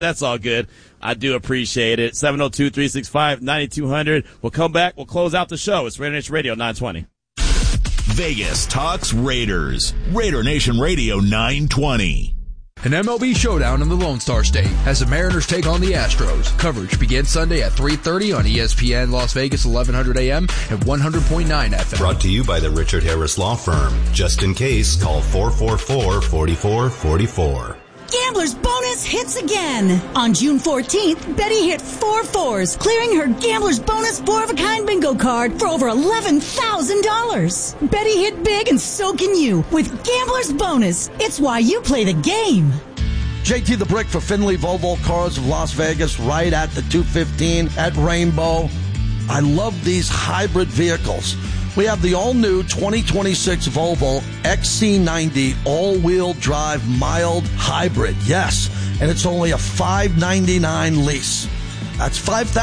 That's all good. I do appreciate it. 702-365-9200. We'll come back. We'll close out the show. It's Raider Nation Radio 920. Vegas talks Raiders. Raider Nation Radio 920. An MLB showdown in the Lone Star State as the Mariners take on the Astros. Coverage begins Sunday at 3:30 on ESPN Las Vegas 1100 AM and 100.9 FM. Brought to you by the Richard Harris Law Firm. Just in case, call 444-4444. Gambler's Bonus hits again. On June 14th, Betty hit 4 4s, clearing her Gambler's Bonus 4-of-a-kind bingo card for over $11,000. Betty hit big and so can you with Gambler's Bonus. It's why you play the game. JT the Brick for Finley Volvo Cars of Las Vegas, right at the 215 at Rainbow. I love these hybrid vehicles. We have the all-new 2026 Volvo XC90 all-wheel drive mild hybrid. Yes, and it's only a $599 lease. That's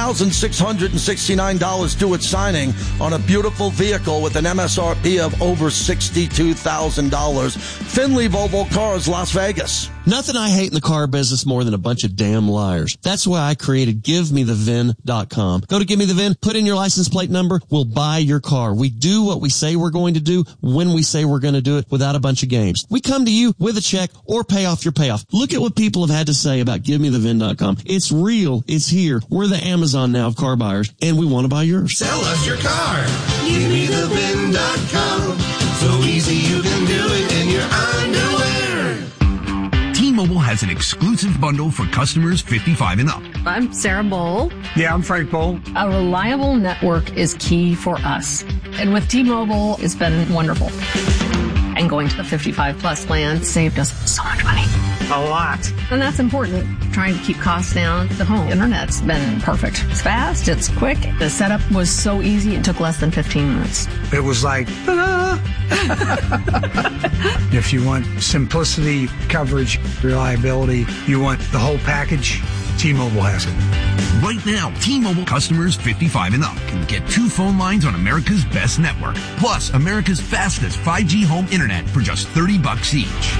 $5,669 due at signing on a beautiful vehicle with an MSRP of over $62,000. Finley Volvo Cars, Las Vegas. Nothing I hate in the car business more than a bunch of damn liars. That's why I created GiveMeTheVIN.com. Go to Give Me the VIN, put in your license plate number, we'll buy your car. We do what we say we're going to do when we say we're going to do it without a bunch of games. We come to you with a check or pay off your payoff. Look at what people have had to say about GiveMeTheVIN.com. It's real. It's here. We're the Amazon now of car buyers, and we want to buy yours. Sell us your car. GiveMeTheVIN.com. So easy you can do it in your underwear. T-Mobile has an exclusive bundle for customers 55 and up. I'm Sarah Bowl. Yeah, I'm Frank Bowl. A reliable network is key for us. And with T-Mobile, it's been wonderful. And going to the 55 plus plan saved us so much money. A lot. And that's important. Trying to keep costs down. The home internet's been perfect. It's fast. It's quick. The setup was so easy. It took less than 15 minutes. It was like, ta-da! If you want simplicity, coverage, reliability, you want the whole package, T-Mobile has it. Right now, T-Mobile customers 55 and up can get 2 phone lines on America's best network, plus America's fastest 5G home internet for just $30 each.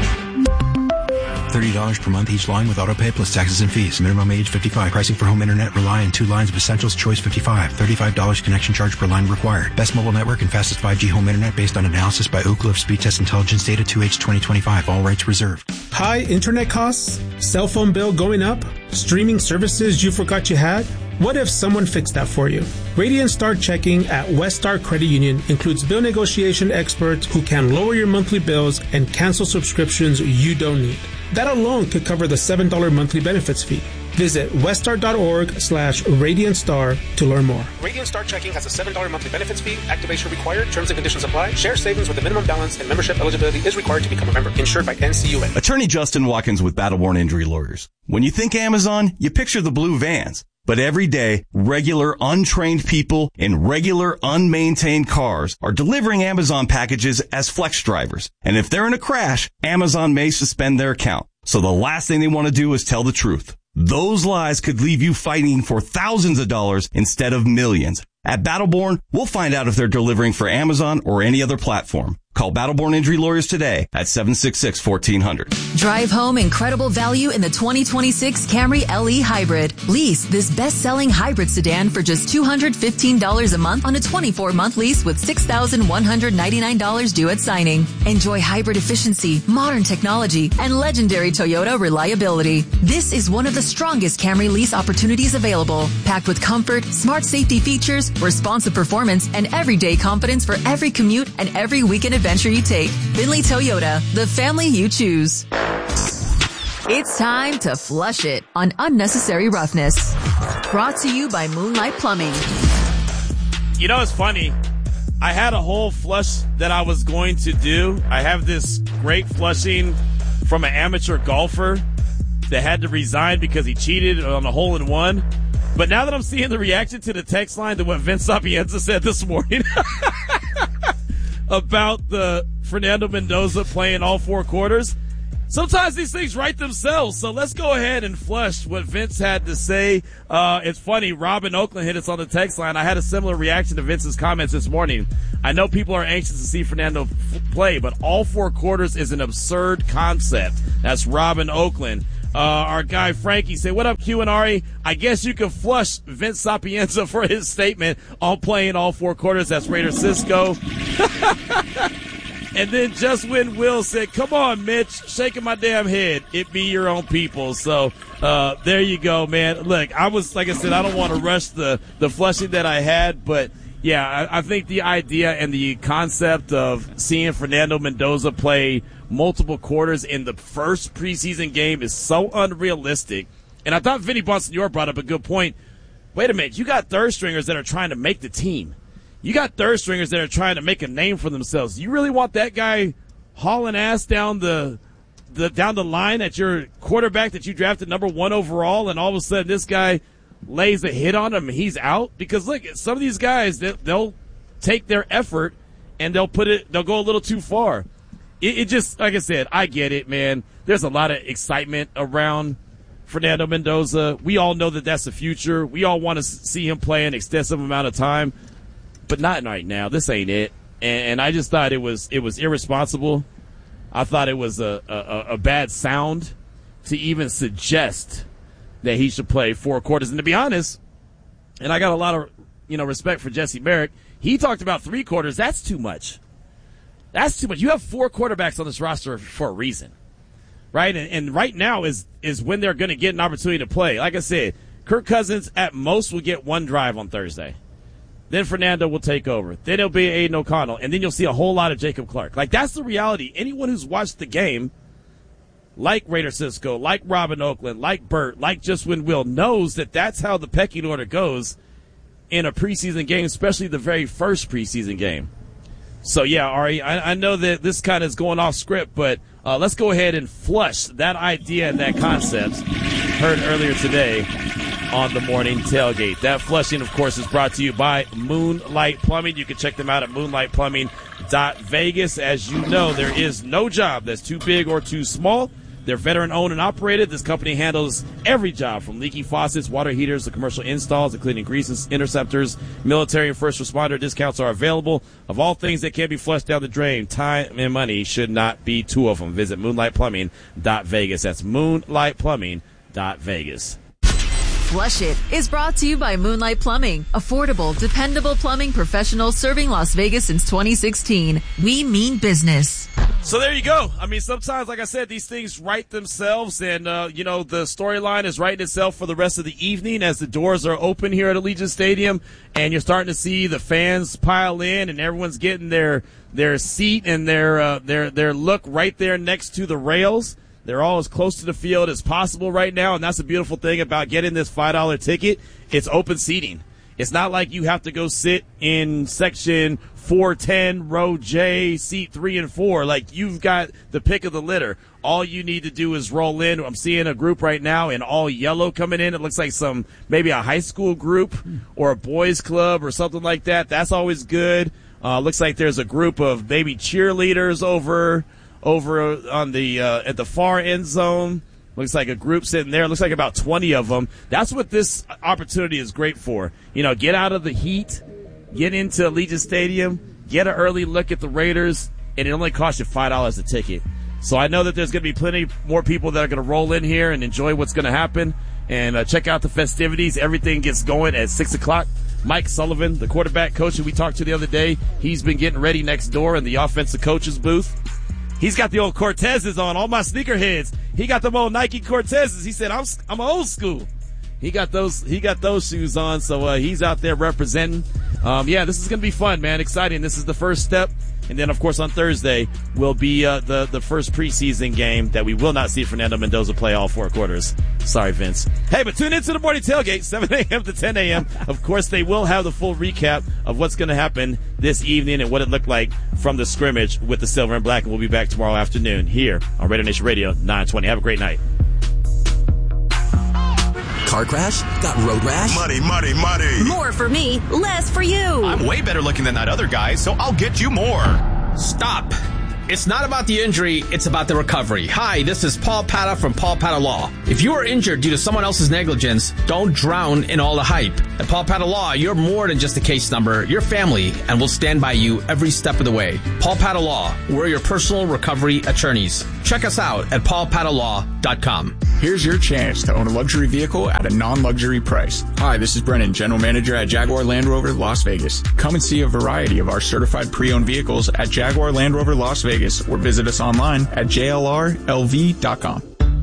$30 per month each line with autopay plus taxes and fees. Minimum age 55. Pricing for home internet rely on 2 lines of Essentials Choice 55. $35 connection charge per line required. Best mobile network and fastest 5G home internet based on analysis by Ookla of Speed Test Intelligence data 2H 2025. All rights reserved. High internet costs? Cell phone bill going up? Streaming services you forgot you had? What if someone fixed that for you? Radiant Star Checking at West Star Credit Union includes bill negotiation experts who can lower your monthly bills and cancel subscriptions you don't need. That alone could cover the $7 monthly benefits fee. Visit weststar.org/RadiantStar to learn more. Radiant Star Checking has a $7 monthly benefits fee. Activation required. Terms and conditions apply. Share savings with a minimum balance and membership eligibility is required to become a member. Insured by NCUA. Attorney Justin Watkins with Battleborn Injury Lawyers. When you think Amazon, you picture the blue vans. But every day, regular untrained people in regular unmaintained cars are delivering Amazon packages as flex drivers. And if they're in a crash, Amazon may suspend their account. So the last thing they want to do is tell the truth. Those lies could leave you fighting for thousands of dollars instead of millions. At Battleborn, we'll find out if they're delivering for Amazon or any other platform. Call Battleborn Injury Lawyers today at 766-1400. Drive home incredible value in the 2026 Camry LE Hybrid. Lease this best-selling hybrid sedan for just $215 a month on a 24-month lease with $6,199 due at signing. Enjoy hybrid efficiency, modern technology, and legendary Toyota reliability. This is one of the strongest Camry lease opportunities available, packed with comfort, smart safety features, responsive performance, and everyday confidence for every commute and every weekend adventure you take. Finley Toyota, the family you choose. It's time to flush it on Unnecessary Roughness. Brought to you by Moonlight Plumbing. You know, it's funny. I had a whole flush that I was going to do. I have this great flushing from an amateur golfer that had to resign because he cheated on a hole-in-one. But now that I'm seeing the reaction to the text line to what Vince Sapienza said this morning about the Fernando Mendoza playing all 4 quarters, sometimes these things write themselves. So let's go ahead and flush what Vince had to say. It's funny. Robin Oakland hit us on the text line. I had a similar reaction to Vince's comments this morning. I know people are anxious to see Fernando play, but all 4 quarters is an absurd concept. That's Robin Oakland. Our guy Frankie said, "What up, Q and Ari? I guess you can flush Vince Sapienza for his statement on playing all 4 quarters." That's Raider Cisco. And then Just Win Will said, "Come on, Mitch, shaking my damn head. It be your own people." So there you go, man. Look, like I said, I don't want to rush the flushing that I had, but yeah, I think the idea and the concept of seeing Fernando Mendoza play multiple quarters in the first preseason game is so unrealistic. And I thought Vinny Bonsignore brought up a good point. Wait a minute, you got third stringers that are trying to make the team. You got third stringers that are trying to make a name for themselves. You really want that guy hauling ass down the line at your quarterback that you drafted number 1 overall, and all of a sudden this guy lays a hit on him and he's out? Because look, some of these guys, they'll take their effort and they'll go a little too far. It just, like I said, I get it, man. There's a lot of excitement around Fernando Mendoza. We all know that that's the future. We all want to see him play an extensive amount of time. But not right now. This ain't it. And I just thought it was irresponsible. I thought it was a bad sound to even suggest that he should play 4 quarters. And to be honest, and I got a lot of respect for Jesse Merrick, he talked about 3 quarters. That's too much. That's too much. You have 4 quarterbacks on this roster for a reason, right? And right now is when they're going to get an opportunity to play. Like I said, Kirk Cousins at most will get 1 drive on Thursday. Then Fernando will take over. Then it'll be Aiden O'Connell. And then you'll see a whole lot of Jacob Clark. Like, that's the reality. Anyone who's watched the game, like Raider Cisco, like Robin Oakland, like Burt, like Just Win Will, knows that that's how the pecking order goes in a preseason game, especially the very first preseason game. So, yeah, Ari, I know that this kind of is going off script, but let's go ahead and flush that idea and that concept heard earlier today on the morning tailgate. That flushing, of course, is brought to you by Moonlight Plumbing. You can check them out at moonlightplumbing.vegas. As you know, there is no job that's too big or too small. They're veteran-owned and operated. This company handles every job from leaky faucets, water heaters, to commercial installs, including greases, interceptors. Military and first responder discounts are available. Of all things that can be flushed down the drain, time and money should not be 2 of them. Visit moonlightplumbing.vegas. That's moonlightplumbing.vegas. Flush It is brought to you by Moonlight Plumbing. Affordable, dependable plumbing professionals serving Las Vegas since 2016. We mean business. So there you go. I mean, sometimes, like I said, these things write themselves, and, the storyline is writing itself for the rest of the evening as the doors are open here at Allegiant Stadium, and you're starting to see the fans pile in, and everyone's getting their seat and their look right there next to the rails. They're all as close to the field as possible right now, and that's the beautiful thing about getting this $5 ticket. It's open seating. It's not like you have to go sit in section 410, row J, seat 3 and 4. Like, you've got the pick of the litter. All you need to do is roll in. I'm seeing a group right now in all yellow coming in. It looks like maybe a high school group or a boys club or something like that. That's always good. Looks like there's a group of maybe cheerleaders over on the at the far end zone. Looks like a group sitting there. Looks like about 20 of them. That's what this opportunity is great for. Get out of the heat, get into Allegiant Stadium, get an early look at the Raiders, and it only costs you $5 a ticket. So I know that there's going to be plenty more people that are going to roll in here and enjoy what's going to happen. And check out the festivities. Everything gets going at 6 o'clock. Mike Sullivan, the quarterback coach who we talked to the other day, he's been getting ready next door in the offensive coach's booth. He's got the old Cortezes on, all my sneakerheads. He got them old Nike Cortezes. He said, I'm old school. He got those shoes on, so he's out there representing. This is going to be fun, man. Exciting. This is the first step. And then, of course, on Thursday will be the first preseason game that we will not see Fernando Mendoza play all 4 quarters. Sorry, Vince. Hey, but tune into the morning tailgate, 7 a.m. to 10 a.m. Of course, they will have the full recap of what's going to happen this evening and what it looked like from the scrimmage with the Silver and Black. And we'll be back tomorrow afternoon here on Raider Nation Radio 920. Have a great night. Car crash? Got road rash? Money, money, money. More for me, less for you. I'm way better looking than that other guy, so I'll get you more. Stop. It's not about the injury, it's about the recovery. Hi, this is Paul Pata from Paul Pata Law. If you are injured due to someone else's negligence, don't drown in all the hype. At Paul Pata Law, you're more than just a case number. You're family, and we'll stand by you every step of the way. Paul Pata Law, we're your personal recovery attorneys. Check us out at paulpatalaw.com. Here's your chance to own a luxury vehicle at a non-luxury price. Hi, this is Brennan, General Manager at Jaguar Land Rover Las Vegas. Come and see a variety of our certified pre-owned vehicles at Jaguar Land Rover Las Vegas or visit us online at jlrlv.com.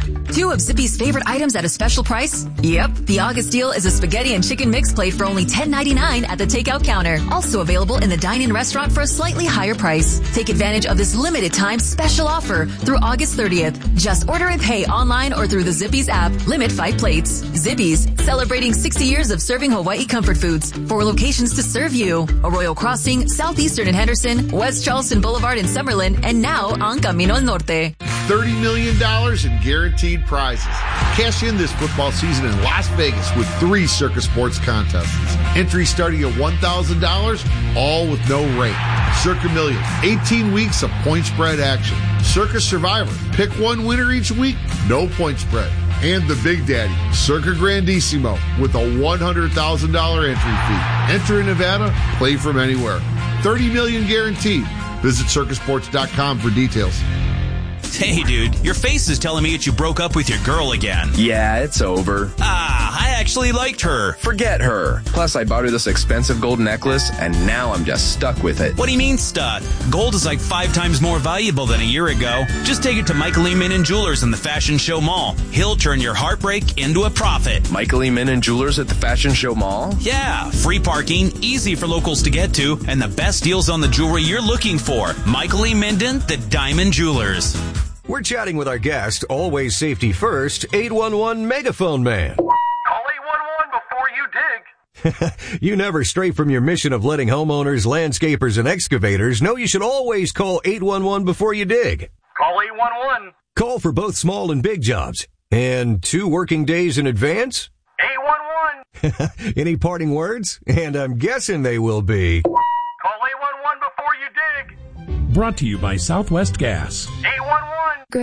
2 of Zippy's favorite items at a special price? Yep, the August deal is a spaghetti and chicken mix plate for only $10.99 at the takeout counter. Also available in the dine-in restaurant for a slightly higher price. Take advantage of this limited time special offer through August 30th. Just order and pay online or through the Zippy's app. Limit 5 plates. Zippy's, celebrating 60 years of serving Hawaii comfort foods. 4 locations to serve you. Arroyo Crossing, Southeastern in Henderson, West Charleston Boulevard in Summerlin, and now on Camino al Norte. $30 million in guaranteed prizes. Cash in this football season in Las Vegas with 3 Circus Sports contests. Entries starting at $1,000, all with no rate. Circa Million, 18 weeks of point spread action. Circus Survivor, pick one winner each week, no point spread. And the Big Daddy, Circa Grandissimo, with a $100,000 entry fee. Enter in Nevada, play from anywhere. $30 million guaranteed. Visit circusports.com for details. Hey, dude, your face is telling me that you broke up with your girl again. Yeah, it's over. I actually liked her. Forget her. Plus, I bought her this expensive gold necklace, and now I'm just stuck with it. What do you mean stuck? Gold is like 5 times more valuable than a year ago. Just take it to Michael E. Minnan Jewelers in the Fashion Show Mall. He'll turn your heartbreak into a profit. Michael E. Minnan Jewelers at the Fashion Show Mall? Yeah, free parking, easy for locals to get to, and the best deals on the jewelry you're looking for. Michael E. Minden, the Diamond Jewelers. We're chatting with our guest, always safety first, 811 Megaphone Man. Call 811 before you dig. You never stray from your mission of letting homeowners, landscapers, and excavators know you should always call 811 before you dig. Call 811. Call for both small and big jobs. And 2 working days in advance? 811. Any parting words? And I'm guessing they will be... Call 811 before you dig. Brought to you by Southwest Gas. 811.